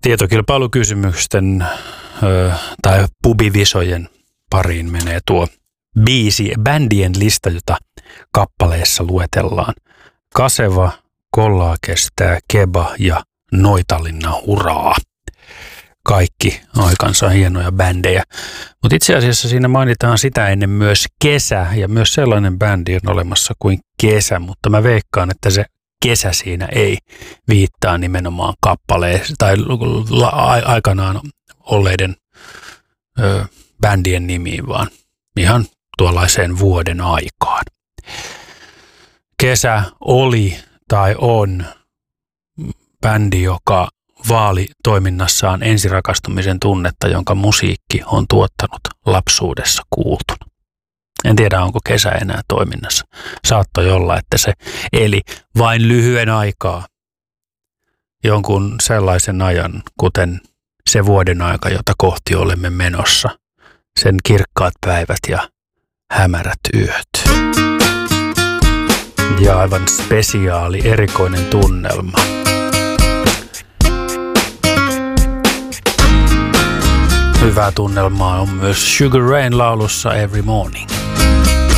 Tietokilpailukysymysten tai pubivisojen pariin menee tuo biisi, bändien lista, jota kappaleessa luetellaan. Kaseva, Kollaa kestää, Keba ja Noitalinna Huraa. Kaikki aikansa hienoja bändejä. Mutta itse asiassa siinä mainitaan sitä ennen myös Kesä, ja myös sellainen bändi on olemassa kuin Kesä, mutta mä veikkaan, että se Kesä siinä ei viittaa nimenomaan kappaleen tai aikanaan olleiden bändien nimiin, vaan ihan tuollaiseen vuoden aikaan. Kesä oli tai on bändi, joka vaali toiminnassaan ensirakastumisen tunnetta, jonka musiikki on tuottanut lapsuudessa kuultuna. En tiedä, onko Kesä enää toiminnassa. Saattoi olla, että se eli vain lyhyen aikaa jonkun sellaisen ajan, kuten se vuoden aika, jota kohti olemme menossa. Sen kirkkaat päivät ja hämärät yöt. Ja aivan spesiaali, erikoinen tunnelma. Hyvää tunnelmaa on myös Sugar Rain laulussa Every Morning.